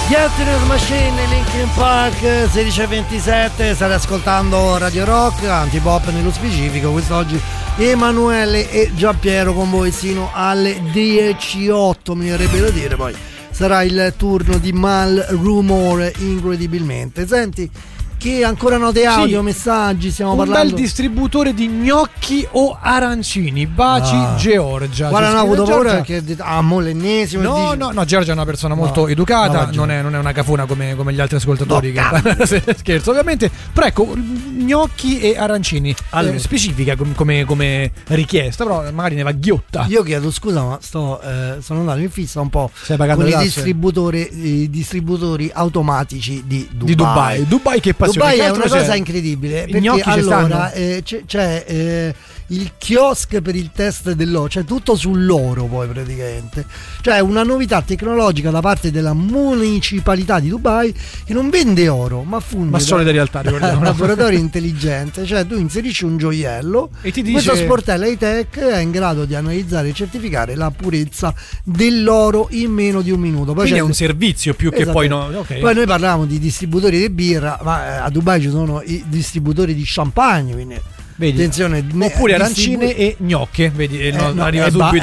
Ghiaccios Machine, Linkin Park, 16:27, state ascoltando Radio Rock, antipop nello specifico. Quest'oggi Emanuele e Giampiero con voi sino alle 18, mi verrebbe da dire, poi sarà il turno di Mal Rumore, incredibilmente. Senti, che ancora note audio, sì, messaggi, stiamo parlando. Un bel distributore di gnocchi o arancini, Baci Georgia. Guarda, non ho avuto paura che mo l'ennesimo. No, Giorgia è una persona molto educata, non è una cafona come gli altri ascoltatori, scherzo ovviamente. Però ecco, gnocchi e arancini, allora, specifica come richiesta, però magari ne va ghiotta. Io chiedo scusa, ma sono andato in fissa un po' con i distributori automatici di Dubai. Dubai che Dubai è una cosa incredibile, perché allora c'è il kiosk per il test dell'oro, cioè tutto sull'oro, poi praticamente, cioè una novità tecnologica da parte della municipalità di Dubai che non vende oro ma funge, ma solida realtà, ricordiamo, un laboratorio intelligente, cioè tu inserisci un gioiello e ti dice, questo sportello high-tech è in grado di analizzare e certificare la purezza dell'oro in meno di un minuto. Poi quindi è un servizio più che poi okay. Poi noi parlavamo di distributori di birra, ma a Dubai ci sono i distributori di champagne, quindi vedi, attenzione, oppure arancine e gnocche, vedi, arriva subito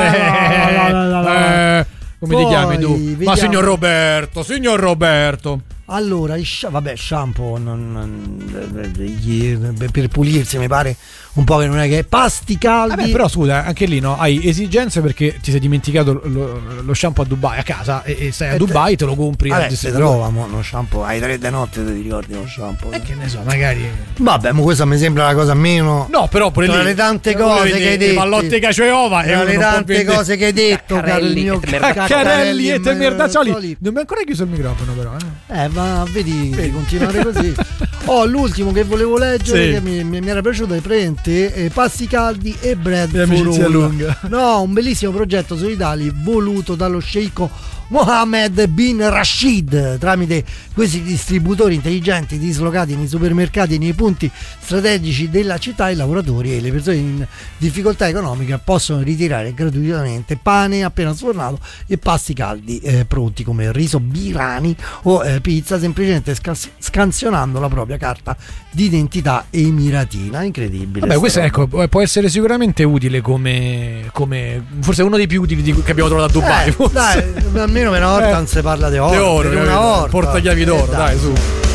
come ti chiami tu? Vediamo. Ma signor Roberto. Allora, shampoo per pulirsi mi pare un po' che non è che pasti caldi. Però scusa, anche lì hai esigenze perché ti sei dimenticato lo shampoo a Dubai a casa e stai a Dubai, te lo compri. Si trova lo shampoo ai 3 di notte, ti ricordi lo shampoo? Che ne so, magari. Vabbè, ma questa mi sembra la cosa meno. No, però pure tra lì, le tante cose che hai detto, pallotte cacio e ova, tra le tante cose che hai detto, caro il mio Caccarelli e Temerdazzoli. Non mi è ancora chiuso il microfono, però. Ma vedi, continuare così. L'ultimo che volevo leggere, che mi era piaciuto, è pasti caldi e bread for all. No, un bellissimo progetto solidale voluto dallo sceicco Mohammed bin Rashid tramite questi distributori intelligenti dislocati nei supermercati e nei punti strategici della città. I lavoratori e le persone in difficoltà economica possono ritirare gratuitamente pane appena sfornato e pasti caldi pronti come riso birani o pizza, semplicemente scansionando la propria carta d'identità emiratina. Incredibile. Vabbè, questo può essere sicuramente utile come forse uno dei più utili che abbiamo trovato a Dubai. Dai, almeno per una volta non si parla di oro, portachiavi d'oro, dai, su.